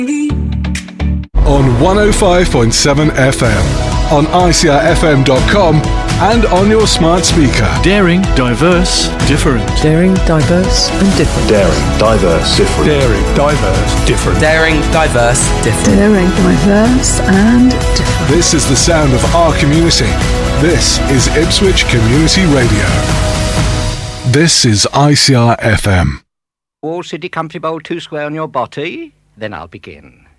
On 105.7 FM, on ICRFM.com, and on your smart speaker. Daring, diverse, different. Daring, diverse, and different. Daring, diverse, different. Daring, diverse, different. Daring, diverse, different. Daring, diverse, and different. This is the sound of our community. This is Ipswich Community Radio. This is ICR FM. All City Country Bowl 2 square on your body? Then I'll begin.